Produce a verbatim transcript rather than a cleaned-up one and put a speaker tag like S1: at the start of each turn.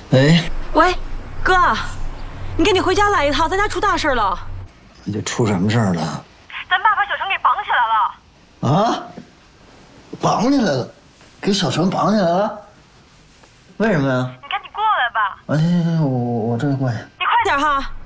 S1: 喂，
S2: 喂，哥，你赶紧回家来一趟，咱家出大事了。
S1: 你这出什么事儿了？
S2: 咱爸把小程给绑起来
S1: 了。啊？绑起来了？给小程绑起来了？为什么呀？
S2: 你赶紧过来吧。
S1: 啊，行行行，我我我这就过去。
S2: 你快点哈。